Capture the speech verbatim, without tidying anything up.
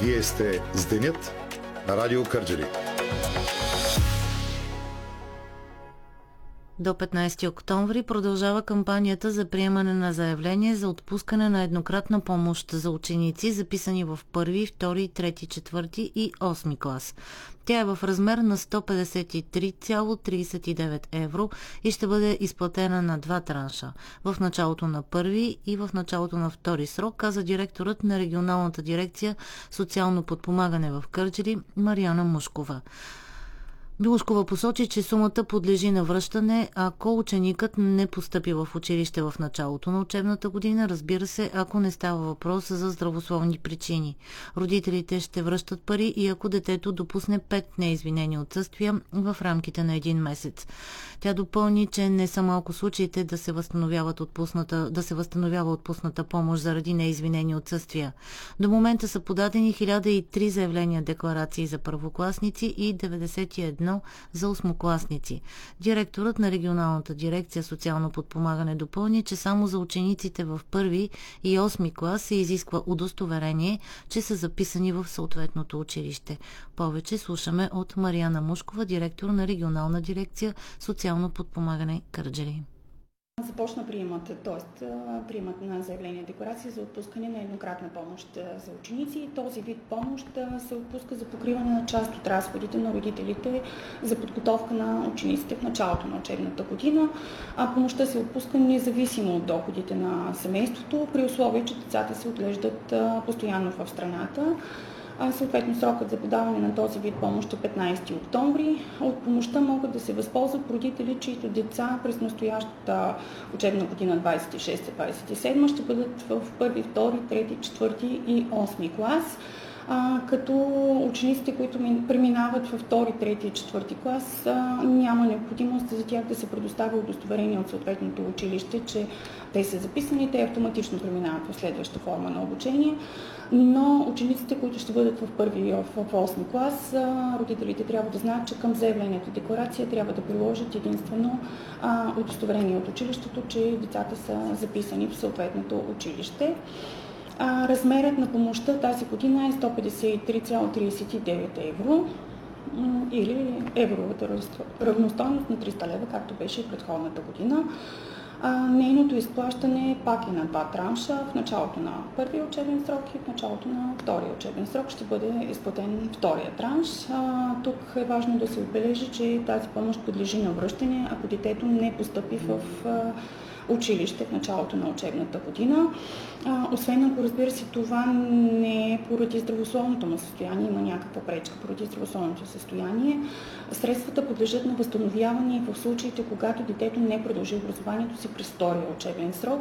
Вие сте с Денят на Радио Кърджали. До петнайсети октомври продължава кампанията за приемане на заявление за отпускане на еднократна помощ за ученици, записани в първи, втори, трети, четвърти и осми клас. Тя е в размер на сто петдесет и три цяло трийсет и девет евро и ще бъде изплатена на два транша – в началото на първи и в началото на втори срок, каза директорът на регионалната дирекция социално подпомагане в Кърджали Мариана Мушкова. Милушкова посочи, че сумата подлежи на връщане, ако ученикът не постъпи в училище в началото на учебната година, разбира се, ако не става въпрос за здравословни причини. Родителите ще връщат пари и ако детето допусне пет неизвинени отсъствия в рамките на един месец. Тя допълни, че не са малко случаите да се, възстановяват отпусната, да се възстановява отпусната помощ заради неизвинени отсъствия. До момента са подадени хиляда и три заявления декларации за първокласници и деветдесет и едно за осмокласници. Директорът на регионалната дирекция социално подпомагане допълни, че само за учениците в първи и осми клас се изисква удостоверение, че са записани в съответното училище. Повече слушаме от Мариана Мушкова, директор на регионална дирекция социално подпомагане Кърджали. Започна приемат, т.е. приемат на заявление декларация за отпускане на еднократна помощ за ученици. Този вид помощ се отпуска за покриване на част от разходите на родителите за подготовка на учениците в началото на учебната година. А помощта се отпуска независимо от доходите на семейството, при условие, че децата се отглеждат постоянно в страната. Съответно, срокът за подаване на този вид помощ е петнайсети октомври. От помощта могат да се възползват родители, чието деца през настоящата учебна година двайсет и шеста двайсет и седма ще бъдат в първи, втори, трети, четвърти и осми клас. А, като учениците, които преминават във втори, трети и четвърти клас, а, няма необходимост за тях да се предоставя удостоверение от съответното училище, че те са записани, те автоматично преминават в следваща форма на обучение. Но учениците, които ще бъдат в първи и в осми клас, а, родителите трябва да знаят, че към заявлението декларация трябва да приложат единствено а, удостоверение от училището, че децата са записани в съответното училище. А, размерът на помощта тази година е сто петдесет и три цяло трийсет и девет евро или евровата равностойност на триста лева, както беше и предходната година. А, нейното изплащане пак е на два транша. В началото на първия учебен срок и в началото на втория учебен срок ще бъде изплатен втория транш. А, тук е важно да се отбележи, че тази помощ подлежи на връщане, ако детето не постъпи в а, училище в началото на учебната година. А, освен ако, разбира се, това не е поради здравословното му състояние, има някаква пречка поради здравословното състояние. Средствата подлежат на възстановяване и в случаите, когато детето не продължи образованието си през втория учебен срок.